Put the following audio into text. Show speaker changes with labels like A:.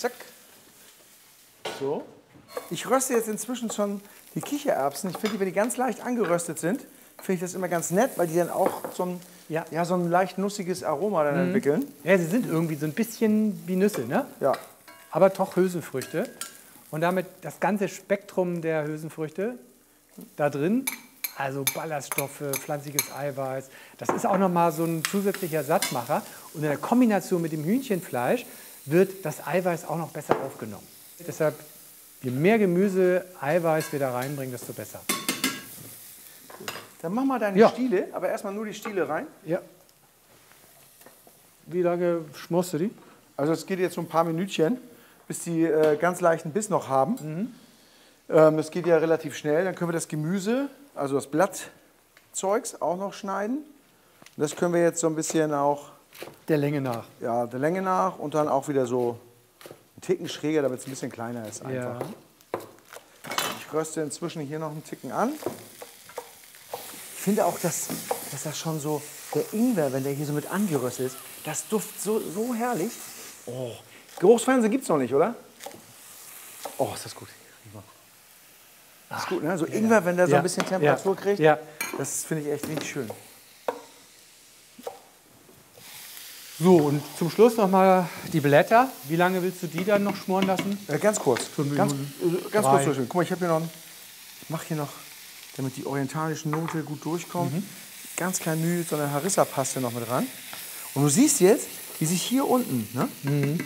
A: Zack. So. Ich röste jetzt inzwischen schon die Kichererbsen. Ich finde, wenn die ganz leicht angeröstet sind, finde ich das immer ganz nett, weil die dann auch so ein, so ein leicht nussiges Aroma dann entwickeln.
B: Ja, sie sind irgendwie so ein bisschen wie Nüsse, ne?
A: Ja.
B: Aber doch Hülsenfrüchte. Und damit das ganze Spektrum der Hülsenfrüchte da drin. Also Ballaststoffe, pflanzliches Eiweiß. Das ist auch nochmal so ein zusätzlicher Sattmacher. Und in der Kombination mit dem Hühnchenfleisch wird das Eiweiß auch noch besser aufgenommen. Deshalb, je mehr Gemüse, Eiweiß wir da reinbringen, desto besser.
A: Dann mach mal deine Stiele, aber erstmal nur die Stiele rein.
B: Ja. Wie lange schmorst du die?
A: Also es geht jetzt so ein paar Minütchen, bis die ganz leichten Biss noch haben. Das geht ja relativ schnell. Dann können wir das Gemüse, also das Blattzeugs, auch noch schneiden. Und das können wir jetzt so ein bisschen auch
B: Der Länge nach.
A: ja, der Länge nach und dann auch wieder so einen Ticken schräger, damit es ein bisschen kleiner ist einfach.
B: Ja.
A: Ich röste inzwischen hier noch einen Ticken an. Ich finde auch, dass das schon so, der Ingwer, wenn der hier so mit angeröstet ist, das duftet so herrlich. Oh, Geruchsfernsehen gibt es noch nicht, oder? Oh, ist das gut. Das ist gut, ne? So Ingwer, wenn der so ein bisschen Temperatur kriegt, das finde ich echt richtig schön.
B: So, und zum Schluss nochmal die Blätter. Wie lange willst du die dann noch schmoren lassen?
A: Ganz kurz. Ganz
B: Drei.
A: kurz. Guck mal, ich habe hier noch ich mache hier noch, damit die orientalischen Note gut durchkommt, ganz klein Mühe so eine Harissa-Paste noch mit ran. Und du siehst jetzt, wie sich hier unten, ne,